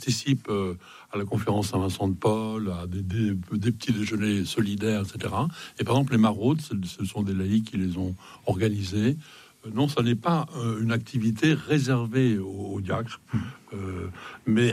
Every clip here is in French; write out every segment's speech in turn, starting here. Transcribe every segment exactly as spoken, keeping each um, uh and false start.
participent euh, à la conférence Saint-Vincent-de-Paul, à des, des, des petits déjeuners solidaires, et cetera. Et par exemple, les maraudes, ce, ce sont des laïcs qui les ont organisées. Euh, non, ça n'est pas euh, une activité réservée aux, aux diacres, euh, mais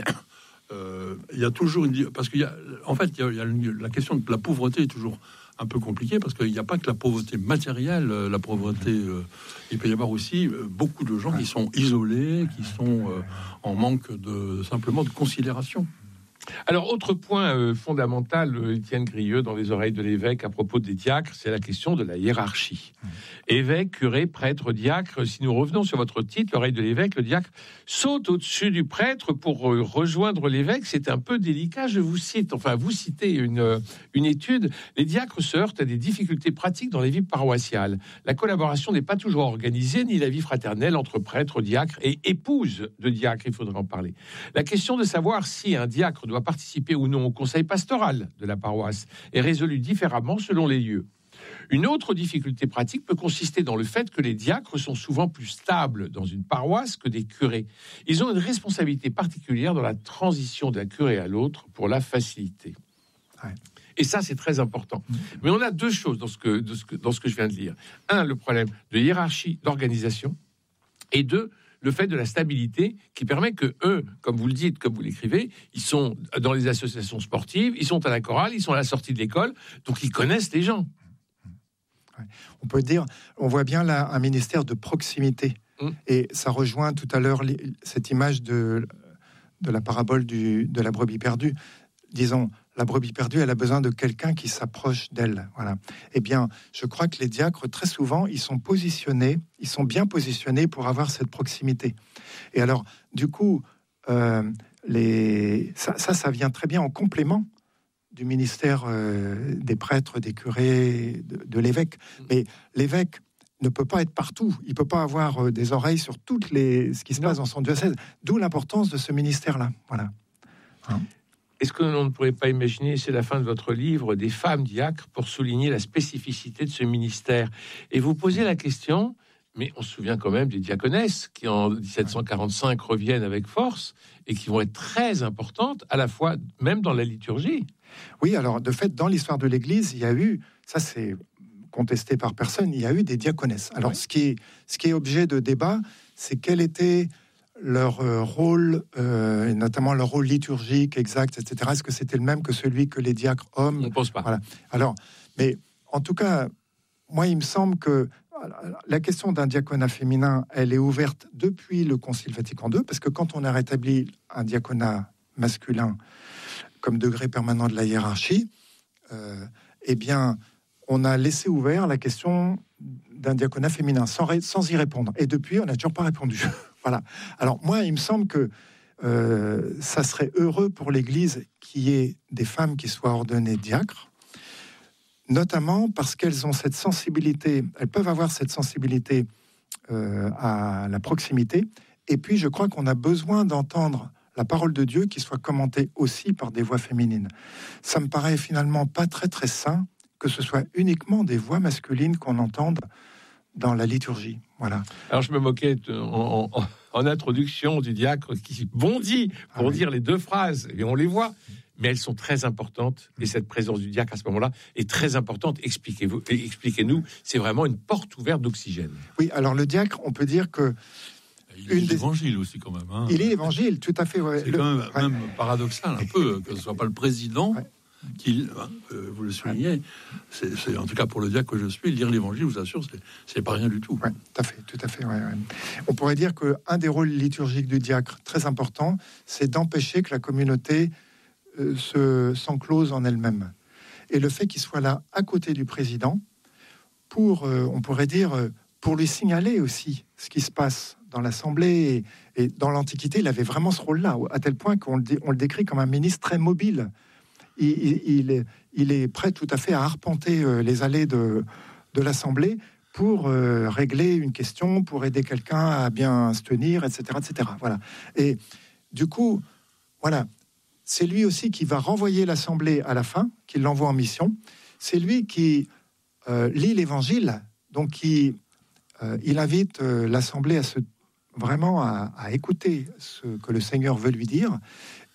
euh, il y a toujours une... Parce qu'il y a... En fait, il y a, il y a une, la question de la pauvreté est toujours un peu compliqué parce qu'il n'y a pas que la pauvreté matérielle, la pauvreté, euh, il peut y avoir aussi euh, beaucoup de gens qui sont isolés, qui sont euh, en manque de simplement de considération. Alors, autre point euh, fondamental, euh, Étienne Grieux, dans les oreilles de l'évêque à propos des diacres, c'est la question de la hiérarchie. Mmh. Évêque, curé, prêtre, diacre, si nous revenons sur votre titre, l'oreille de l'évêque, le diacre saute au-dessus du prêtre pour euh, rejoindre l'évêque. C'est un peu délicat, je vous cite, enfin, vous citez une, euh, une étude. Les diacres se heurtent à des difficultés pratiques dans les vies paroissiales. La collaboration n'est pas toujours organisée, ni la vie fraternelle entre prêtre, diacre et épouse de diacre, il faudra en parler. La question de savoir si un diacre doit participer ou non au conseil pastoral de la paroisse est résolue différemment selon les lieux. Une autre difficulté pratique peut consister dans le fait que les diacres sont souvent plus stables dans une paroisse que des curés. Ils ont une responsabilité particulière dans la transition d'un curé à l'autre pour la faciliter. Ouais. Et ça, c'est très important. Mais on a deux choses dans ce que, dans ce que, dans ce que je viens de lire. Un, le problème de hiérarchie, d'organisation. Et deux, le fait de la stabilité qui permet que eux, comme vous le dites, comme vous l'écrivez, ils sont dans les associations sportives, ils sont à la chorale, ils sont à la sortie de l'école, donc ils connaissent les gens. Ouais. On peut dire, on voit bien là un ministère de proximité. Mmh. Et ça rejoint tout à l'heure cette image de, de la parabole du, de la brebis perdue. Disons, la brebis perdue, elle a besoin de quelqu'un qui s'approche d'elle. Voilà. Eh bien, je crois que les diacres, très souvent, ils sont positionnés, ils sont bien positionnés pour avoir cette proximité. Et alors, du coup, euh, les... ça, ça, ça vient très bien en complément du ministère euh, des prêtres, des curés, de, de l'évêque. Mais l'évêque ne peut pas être partout. Il ne peut pas avoir euh, des oreilles sur toutes les ce qui se non. passe dans son diocèse. D'où l'importance de ce ministère-là. Voilà. Hein? Est-ce que l'on ne pourrait pas imaginer, c'est la fin de votre livre, des femmes diacres pour souligner la spécificité de ce ministère? Et vous posez la question, mais on se souvient quand même des diaconesses qui en dix-sept cent quarante-cinq reviennent avec force et qui vont être très importantes, à la fois même dans la liturgie. Oui, alors de fait, dans l'histoire de l'Église, il y a eu, ça c'est contesté par personne, il y a eu des diaconesses. Alors oui. ce, qui est, ce qui est objet de débat, c'est quel était leur euh, rôle, euh, notamment leur rôle liturgique exact, et cetera. Est-ce que c'était le même que celui que les diacres hommes? On ne pense pas. Voilà. Alors, mais en tout cas, moi, il me semble que la question d'un diaconat féminin, elle est ouverte depuis le Concile Vatican deux, parce que quand on a rétabli un diaconat masculin comme degré permanent de la hiérarchie, euh, eh bien, on a laissé ouvert la question d'un diaconat féminin sans, ré- sans y répondre. Et depuis, on n'a toujours pas répondu. Voilà. Alors moi, il me semble que euh, ça serait heureux pour l'Église qu'il y ait des femmes qui soient ordonnées diacres, notamment parce qu'elles ont cette sensibilité, elles peuvent avoir cette sensibilité euh, à la proximité. Et puis, je crois qu'on a besoin d'entendre la parole de Dieu qui soit commentée aussi par des voix féminines. Ça me paraît finalement pas très très sain que ce soit uniquement des voix masculines qu'on entende dans la liturgie. Voilà. Alors je me moquais de, en, en, en introduction du diacre qui bondit pour ah oui. dire les deux phrases, et on les voit, mais elles sont très importantes, et cette présence du diacre à ce moment-là est très importante. Expliquez-vous, expliquez-nous, c'est vraiment une porte ouverte d'oxygène. Oui, alors le diacre, on peut dire que il est l'évangile des... aussi quand même. Hein. Il est l'évangile, tout à fait. Ouais. C'est le... quand même, ouais. même paradoxal un peu que ce soit pas le président. Ouais. Qui, euh, vous le soulignez, c'est, c'est, en tout cas pour le diacre que je suis, lire l'évangile, je vous assure, c'est, c'est pas rien du tout. Ouais, tout à fait, tout à fait. Ouais, ouais. On pourrait dire qu'un des rôles liturgiques du diacre, très important, c'est d'empêcher que la communauté euh, se, s'enclose en elle-même. Et le fait qu'il soit là, à côté du président, pour, euh, on pourrait dire, euh, pour lui signaler aussi ce qui se passe dans l'Assemblée. Et, et dans l'Antiquité, il avait vraiment ce rôle-là, à tel point qu'on le, dé, on le décrit comme un ministre très mobile. Il, il, est, il est prêt tout à fait à arpenter euh, les allées de, de l'Assemblée pour euh, régler une question, pour aider quelqu'un à bien se tenir, et cetera, et cetera. Voilà. Et du coup, voilà, c'est lui aussi qui va renvoyer l'Assemblée à la fin, qui l'envoie en mission. C'est lui qui euh, lit l'Évangile, donc qui, euh, il invite euh, l'Assemblée à se vraiment à, à écouter ce que le Seigneur veut lui dire.